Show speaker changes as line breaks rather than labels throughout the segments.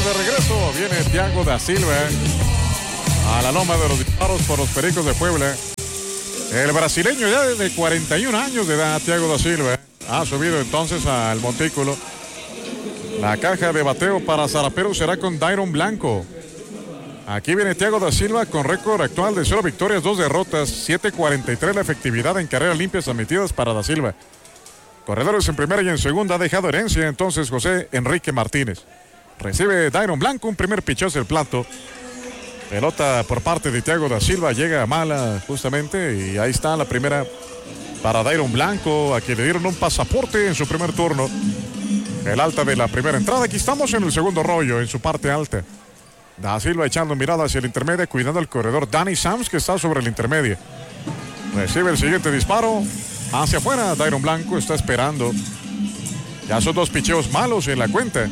de regreso. Viene Thiago da Silva a la loma de los disparos por los Pericos de Puebla. El brasileño ya de 41 años de edad, Thiago da Silva, ha subido entonces al montículo. La caja de bateo para Zaraperos será con Dairon Blanco. Aquí viene Thiago da Silva con récord actual de 0 victorias, 2 derrotas, 7.43 la efectividad en carreras limpias admitidas para da Silva. Corredores en primera y en segunda, ha dejado herencia entonces José Enrique Martínez. Recibe Dairon Blanco, un primer pichazo del plato. Pelota por parte de Thiago da Silva, llega a mala justamente, y ahí está la primera para Dairon Blanco, a quien le dieron un pasaporte en su primer turno. El alta de la primera entrada. Aquí estamos en el segundo rollo, en su parte alta. Da Silva echando mirada hacia el intermedio, cuidando al corredor Danny Sams, que está sobre el intermedio. Recibe el siguiente disparo hacia afuera. Dairon Blanco está esperando. Ya son 2 picheos malos en la cuenta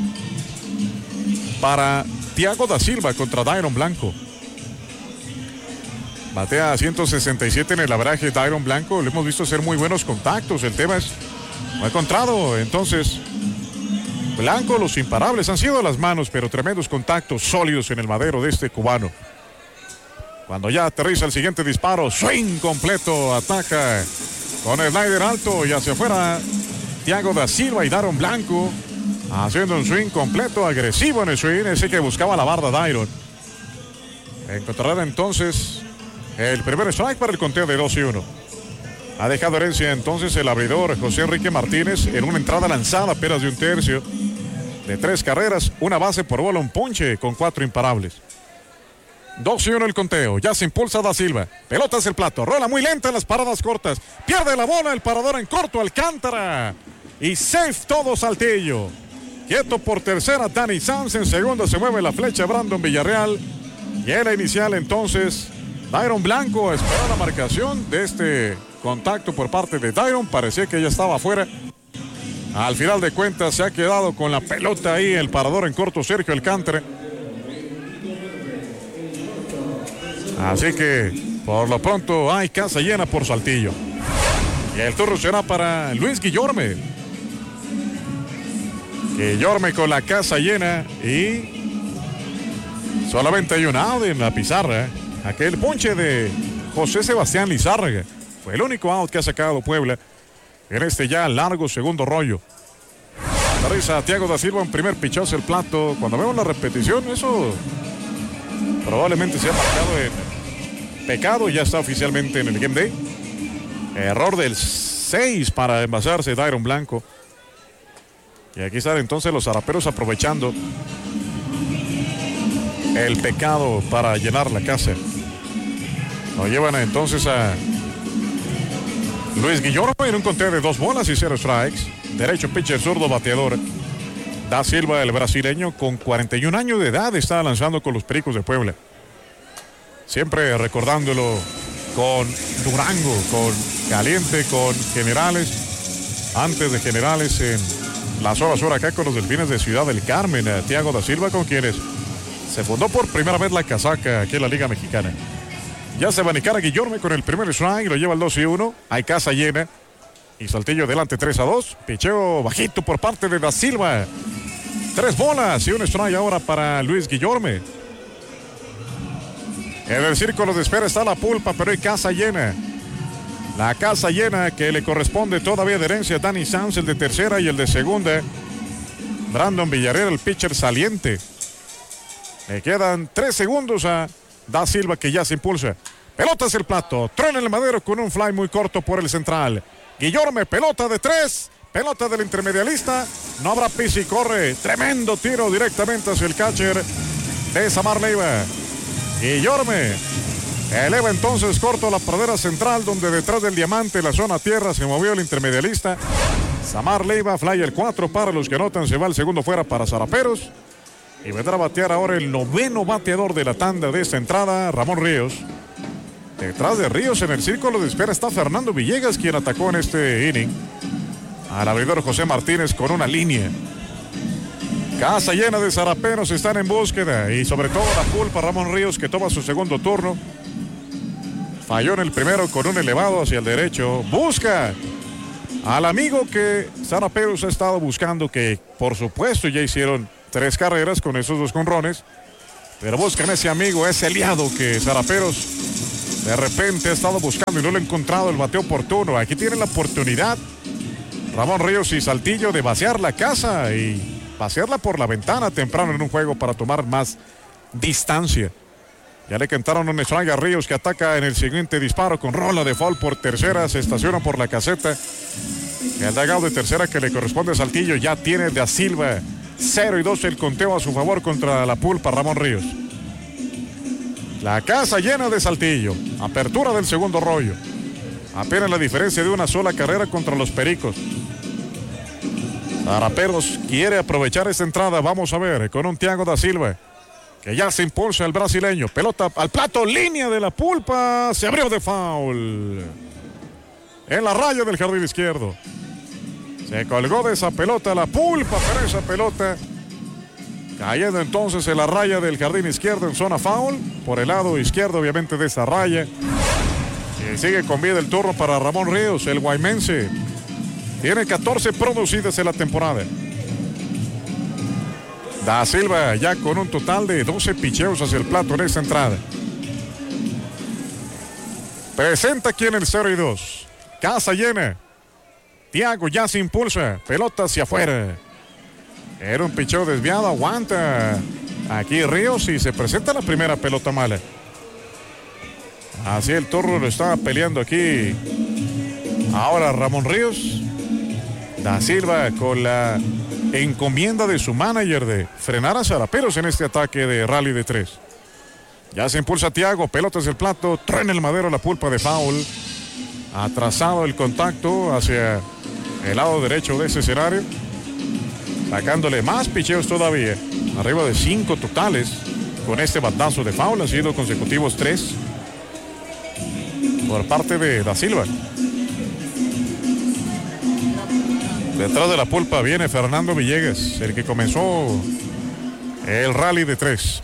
para Thiago da Silva contra Dairon Blanco. Batea a 167 en el averaje Dairon Blanco. Le hemos visto hacer muy buenos contactos. El tema es, no ha encontrado. Entonces, Blanco, los imparables han sido las manos, pero tremendos contactos sólidos en el madero de este cubano. Cuando ya aterriza el siguiente disparo, swing completo, ataca con el slider alto y hacia afuera Thiago da Silva y Dairon Blanco haciendo un swing completo, agresivo en el swing, ese que buscaba la barda Dairon. Encontrará entonces el primer strike para el conteo de 2-1. Ha dejado herencia entonces el abridor José Enrique Martínez en una entrada lanzada apenas de 1/3 de 3 carreras, una base por bola, un ponche con 4 imparables. 2-1 el conteo, ya se impulsa da Silva, pelota hacia el plato, rola muy lenta en las paradas cortas, pierde la bola el parador en corto, Alcántara, y safe todo Saltillo. Quieto por tercera Danny Sanz, en segunda se mueve la flecha Brandon Villarreal, y en la inicial entonces Dairon Blanco espera la marcación de este contacto por parte de Dairon, parecía que ya estaba afuera. Al final de cuentas se ha quedado con la pelota ahí el parador en corto Sergio Alcántara. Así que por lo pronto hay casa llena por Saltillo. Y el turno será para Luis Guillorme. Guillorme con la casa llena y solamente hay un out en la pizarra. Aquel ponche de José Sebastián Lizárraga fue el único out que ha sacado Puebla en este ya largo segundo rollo. Aterriza Thiago da Silva, un primer pichazo el plato. Cuando vemos la repetición, eso probablemente se ha marcado en pecado. Ya está oficialmente en el game day. Error del 6 para envasarse Dairon Blanco. Y aquí están entonces los zaraperos aprovechando el pecado para llenar la casa. Lo llevan entonces a Luis Guillorme en un conteo de 2 bolas y 0 strikes. Derecho pitcher, zurdo bateador. Da Silva, el brasileño, con 41 años de edad, está lanzando con los Pericos de Puebla. Siempre recordándolo con Durango, con Caliente, con Generales. Antes de Generales en las horas acá con los Delfines de Ciudad del Carmen. Thiago da Silva, con quienes se fundó por primera vez la casaca aquí en la Liga Mexicana. Ya se va a anicar a Guillorme con el primer strike, lo lleva el 2-1. Hay casa llena. Y Saltillo delante 3-2. Picheo bajito por parte de da Silva. 3 bolas y un strike ahora para Luis Guillorme. En el círculo de espera está la pulpa, pero hay casa llena. La casa llena que le corresponde todavía de herencia a Danny Sanz, el de tercera, y el de segunda, Brandon Villarreal, el pitcher saliente. Le quedan 3 segundos a da Silva, que ya se impulsa. Pelota hacia el plato, truena el madero con un fly muy corto por el central. Guillorme, pelota de 3, pelota del intermedialista, no habrá pis y corre. Tremendo tiro directamente hacia el catcher de Samar Leiva. Guillorme eleva entonces corto a la pradera central, donde detrás del diamante, la zona tierra, se movió el intermedialista. Samar Leiva, fly el 4 para los que anotan, se va el segundo fuera para Zaraperos. Y vendrá a batear ahora el 9º bateador de la tanda de esta entrada, Ramón Ríos. Detrás de Ríos en el círculo de espera está Fernando Villegas, quien atacó en este inning al abridor José Martínez con una línea. Casa llena de zaraperos, están en búsqueda, y sobre todo la pulpa Ramón Ríos, que toma su segundo turno. Falló en el primero con un elevado hacia el derecho. Busca al amigo que Zaraperos ha estado buscando, que por supuesto ya hicieron 3 carreras con esos 2 jonrones. Pero buscan ese amigo, ese aliado que Zaraperos de repente ha estado buscando y no lo ha encontrado el bateo oportuno. Aquí tienen la oportunidad Ramón Ríos y Saltillo de vaciar la casa y vaciarla por la ventana temprano en un juego para tomar más distancia. Ya le cantaron un strike a Ríos, que ataca en el siguiente disparo con rola de foul por tercera. Se estaciona por la caseta. El dugout de tercera que le corresponde a Saltillo ya tiene Da Silva 0-2 el conteo a su favor contra la pulpa Ramón Ríos. La casa llena de Saltillo. Apertura del segundo rollo. Apenas la diferencia de una sola carrera contra los Pericos. Zaraperos quiere aprovechar esta entrada. Vamos a ver con un Thiago Da Silva que ya se impulsa el brasileño. Pelota al plato, línea de la pulpa. Se abrió de foul. En la raya del jardín izquierdo. Se colgó de esa pelota la pulpa, pero esa pelota cayendo entonces en la raya del jardín izquierdo en zona foul. Por el lado izquierdo, obviamente, de esa raya. Y sigue con vida el turno para Ramón Ríos, el guaymense. Tiene 14 producidas en la temporada. Da Silva ya con un total de 12 picheos hacia el plato en esta entrada. Presenta aquí en el 0-2. Casa llena. Thiago ya se impulsa. Pelota hacia afuera. Era un picheo desviado. Aguanta aquí Ríos y se presenta la primera pelota mala. Así el turno lo estaba peleando aquí. Ahora Ramón Ríos. Da Silva con la encomienda de su manager de frenar a Zaraperos en este ataque de rally de 3. Ya se impulsa Thiago, pelota hacia el plato, truena el madero la pulpa de foul. Atrasado el contacto hacia el lado derecho de ese escenario. Sacándole más picheos todavía. Arriba de 5 totales con este batazo de foul. Han sido consecutivos 3 por parte de Da Silva. Detrás de la pulpa viene Fernando Villegas, el que comenzó el rally de 3.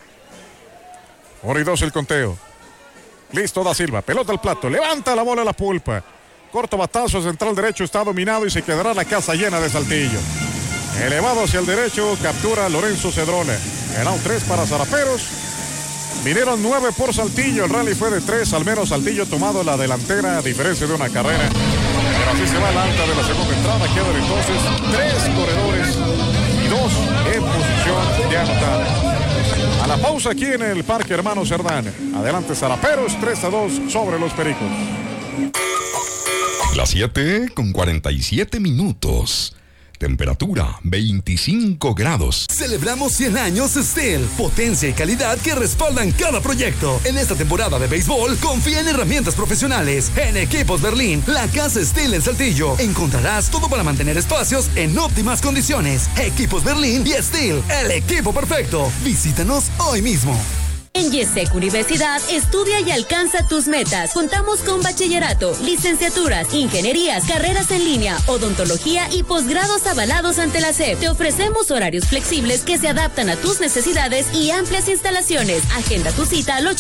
1-2 el conteo. Listo Da Silva, pelota al plato, levanta la bola a la pulpa. Corto batazo central derecho, está dominado y se quedará la casa llena de Saltillo. Elevado hacia el derecho, captura Lorenzo Cedrona. El out 3 para Zaraperos. Vinieron 9 por Saltillo, el rally fue de 3, al menos Saltillo tomado la delantera a diferencia de una carrera. Pero así se va la alta de la segunda entrada. Quedan entonces 3 corredores y 2 en posición de anotar. A la pausa aquí en el Parque Hermano Cerdán. Adelante Zaraperos, 3-2 sobre los Pericos.
Las 7:47. Temperatura 25 grados.
Celebramos 100 años Steel. Potencia y calidad que respaldan cada proyecto. En esta temporada de béisbol, confía en herramientas profesionales. En Equipos Berlín, la casa Steel en Saltillo. Encontrarás todo para mantener espacios en óptimas condiciones. Equipos Berlín y Steel, el equipo perfecto. Visítanos hoy mismo.
En YESEC Universidad, estudia y alcanza tus metas. Contamos con bachillerato, licenciaturas, ingenierías, carreras en línea, odontología y posgrados avalados ante la SEP. Te ofrecemos horarios flexibles que se adaptan a tus necesidades y amplias instalaciones. Agenda tu cita al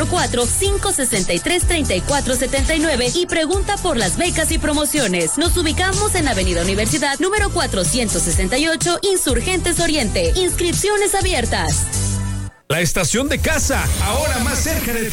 844-563-3479 y pregunta por las becas y promociones. Nos ubicamos en Avenida Universidad, número 468, Insurgentes Oriente. Inscripciones abiertas.
La estación de casa, ahora más cerca de ti.